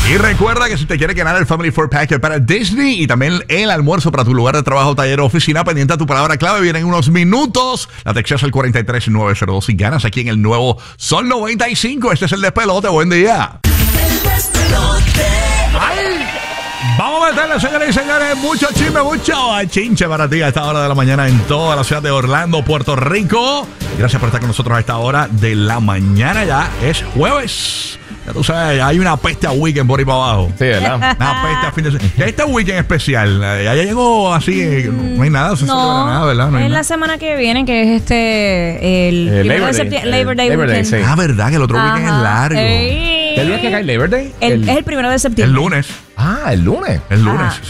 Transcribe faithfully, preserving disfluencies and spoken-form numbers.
Y recuerda que si te quieres ganar el Family Four Pack para Disney y también el almuerzo para tu lugar de trabajo, taller o oficina, pendiente a tu palabra clave, vienen unos minutos. La textas al cuatro tres nueve cero dos y ganas aquí en el nuevo Sol noventa y cinco. Este es el despelote. Buen día. El despelote. ¡Ay! Vamos a meterle, señores y señores, mucho chisme, mucho chinche para ti a esta hora de la mañana en toda la ciudad de Orlando, Puerto Rico. Gracias por estar con nosotros a esta hora de la mañana. Ya es jueves. Ya tú sabes, hay una peste a weekend por ahí para abajo. Sí, ¿verdad? Una peste a fin de semana. Este weekend especial, ya llegó así, no hay nada, no se No, celebra nada, ¿verdad? No hay es nada. la semana que viene, que es este el Eh, primero Labor de Day. septiembre, Eh, Labor Day Labor Day, weekend. sí. Ah, verdad, que el otro weekend es Ajá. largo. Ey. ¿Qué día que cae Labor Day? El- es el primero de septiembre. El lunes. Ah, el lunes. El lunes. Ajá.